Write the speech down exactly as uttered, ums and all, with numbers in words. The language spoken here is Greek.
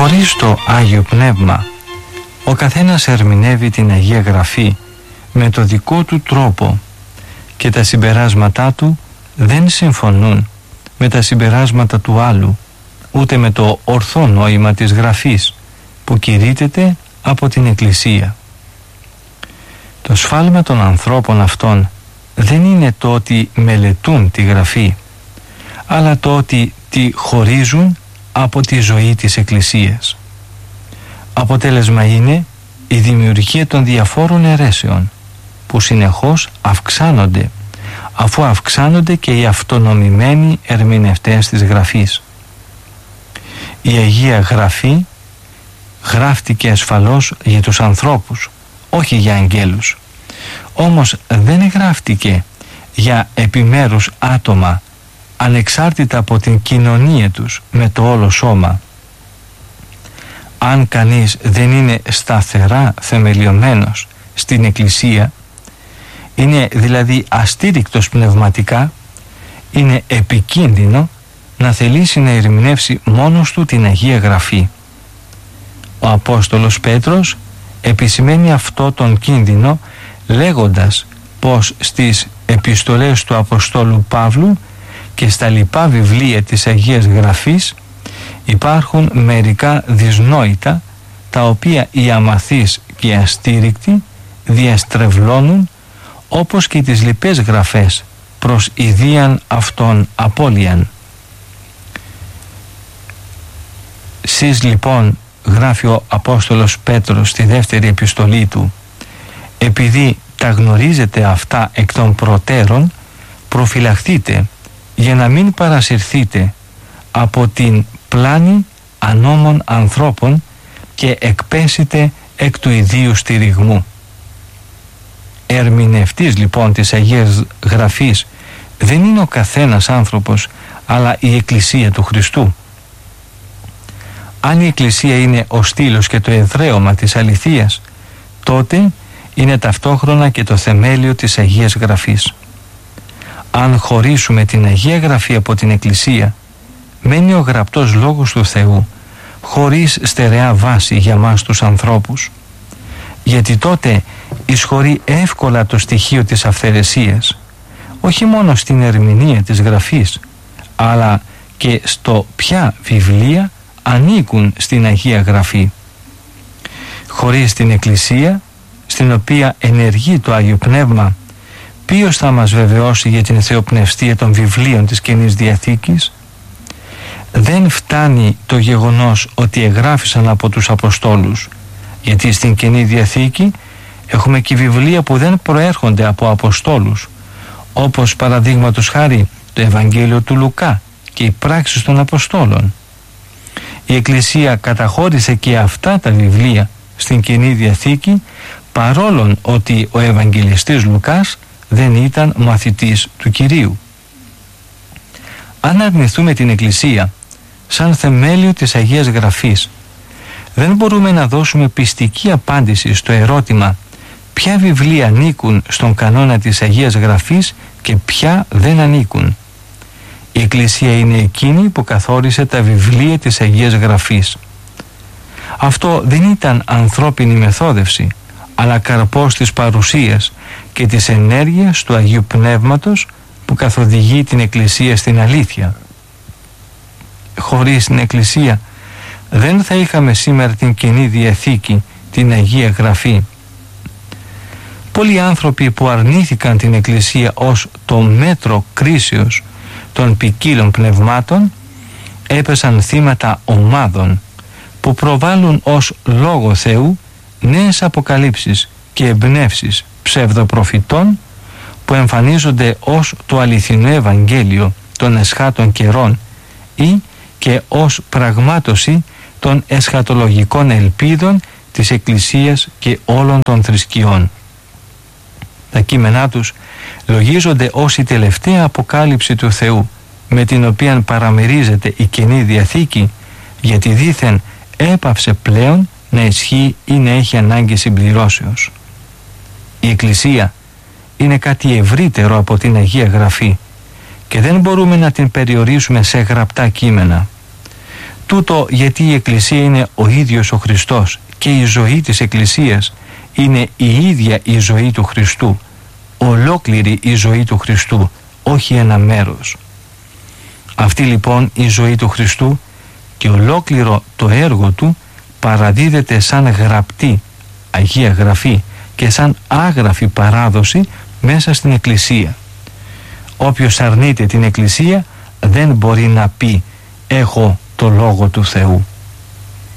Χωρίς το Άγιο Πνεύμα, ο καθένας ερμηνεύει την Αγία Γραφή με το δικό του τρόπο και τα συμπεράσματά του δεν συμφωνούν με τα συμπεράσματα του άλλου, ούτε με το ορθό νόημα της Γραφής που κηρύττεται από την Εκκλησία. Το σφάλμα των ανθρώπων αυτών δεν είναι το ότι μελετούν τη Γραφή, αλλά το ότι τη χωρίζουν από τη ζωή της Εκκλησίας. Αποτέλεσμα είναι η δημιουργία των διαφόρων αιρέσεων που συνεχώς αυξάνονται, αφού αυξάνονται και οι αυτονομημένοι ερμηνευτές της Γραφής. Η Αγία Γραφή γράφτηκε ασφαλώς για τους ανθρώπους, όχι για αγγέλους. Όμως δεν γράφτηκε για επιμέρους άτομα, ανεξάρτητα από την κοινωνία τους με το όλο σώμα. Αν κανείς δεν είναι σταθερά θεμελιωμένος στην Εκκλησία, είναι δηλαδή αστήρικτος πνευματικά, είναι επικίνδυνο να θελήσει να ερμηνεύσει μόνος του την Αγία Γραφή. Ο Απόστολος Πέτρος επισημαίνει αυτό τον κίνδυνο λέγοντας πως στις επιστολές του Αποστόλου Παύλου και στα λοιπά βιβλία της Αγίας Γραφής υπάρχουν μερικά δυσνόητα τα οποία οι αμαθείς και οι αστήρικτοι διαστρεβλώνουν, όπως και τις λοιπές γραφές προς ιδίαν αυτών απώλειαν. Σεις λοιπόν, γράφει ο Απόστολος Πέτρος στη δεύτερη επιστολή του, επειδή τα γνωρίζετε αυτά εκ των προτέρων, προφυλαχθείτε για να μην παρασυρθείτε από την πλάνη ανώμων ανθρώπων και εκπέσετε εκ του ιδίου στηριγμού. Ερμηνευτής λοιπόν της Αγίας Γραφής δεν είναι ο καθένας άνθρωπος, αλλά η Εκκλησία του Χριστού. Αν η Εκκλησία είναι ο στήλος και το εδραίωμα της αληθείας, τότε είναι ταυτόχρονα και το θεμέλιο της Αγίας Γραφής. Αν χωρίσουμε την Αγία Γραφή από την Εκκλησία, μένει ο γραπτός λόγος του Θεού χωρίς στερεά βάση για μας τους ανθρώπους, γιατί τότε εισχωρεί εύκολα το στοιχείο της αυθαιρεσίας, όχι μόνο στην ερμηνεία της Γραφής, αλλά και στο ποια βιβλία ανήκουν στην Αγία Γραφή. Χωρίς την Εκκλησία, στην οποία ενεργεί το Άγιο Πνεύμα, ποιος θα μας βεβαιώσει για την θεοπνευστία των βιβλίων της Καινής Διαθήκης? Δεν φτάνει το γεγονός ότι εγγράφησαν από τους Αποστόλους, γιατί στην Καινή Διαθήκη έχουμε και βιβλία που δεν προέρχονται από Αποστόλους, όπως παραδείγματος χάρη το Ευαγγέλιο του Λουκά και οι πράξεις των Αποστόλων. Η Εκκλησία καταχώρησε και αυτά τα βιβλία στην Καινή Διαθήκη, παρόλον ότι ο Ευαγγελιστής Λουκάς δεν ήταν μαθητής του Κυρίου. Αν αρνηθούμε την Εκκλησία σαν θεμέλιο της Αγίας Γραφής, δεν μπορούμε να δώσουμε πιστική απάντηση στο ερώτημα ποια βιβλία ανήκουν στον κανόνα της Αγίας Γραφής και ποια δεν ανήκουν. Η Εκκλησία είναι εκείνη που καθόρισε τα βιβλία της Αγίας Γραφής. Αυτό δεν ήταν ανθρώπινη μεθόδευση, αλλά καρπός της παρουσίας και της ενέργειας του Αγίου Πνεύματος που καθοδηγεί την Εκκλησία στην αλήθεια. Χωρίς την Εκκλησία δεν θα είχαμε σήμερα την Καινή Διαθήκη, την Αγία Γραφή. Πολλοί άνθρωποι που αρνήθηκαν την Εκκλησία ως το μέτρο κρίσεως των ποικίλων πνευμάτων έπεσαν θύματα ομάδων που προβάλλουν ως λόγο Θεού νέες αποκαλύψεις και εμπνεύσεις ψευδοπροφητών που εμφανίζονται ως το αληθινό Ευαγγέλιο των εσχάτων καιρών ή και ως πραγμάτωση των εσχατολογικών ελπίδων της Εκκλησίας και όλων των θρησκειών. Τα κείμενά τους λογίζονται ως η τελευταία αποκάλυψη του Θεού, με την οποία παραμερίζεται η Καινή Διαθήκη, γιατί δήθεν έπαυσε πλέον να ισχύει ή να έχει ανάγκη συμπληρώσεως. Η Εκκλησία είναι κάτι ευρύτερο από την Αγία Γραφή και δεν μπορούμε να την περιορίσουμε σε γραπτά κείμενα. Τούτο γιατί η Εκκλησία είναι ο ίδιος ο Χριστός και η ζωή της Εκκλησίας είναι η ίδια η ζωή του Χριστού, ολόκληρη η ζωή του Χριστού, όχι ένα μέρος. Αυτή λοιπόν η ζωή του Χριστού και ολόκληρο το έργο του παραδίδεται σαν γραπτή Αγία Γραφή και σαν άγραφη παράδοση μέσα στην Εκκλησία. Όποιος αρνείται την Εκκλησία δεν μπορεί να πει «έχω το Λόγο του Θεού».